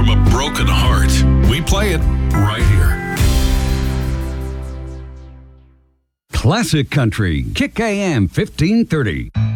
from a broken heart. We play it right here. Classic Country, Kick AM 1530.